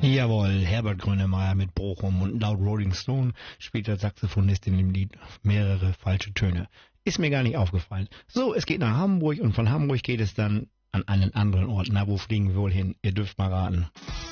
Jawohl, Herbert Grönemeyer mit Bochum und laut Rolling Stone spielt der Saxophonist in dem Lied mehrere falsche Töne. Ist mir gar nicht aufgefallen. So, es geht nach Hamburg und von Hamburg geht es dann an einen anderen Ort. Na, wo fliegen wir wohl hin? Ihr dürft mal raten.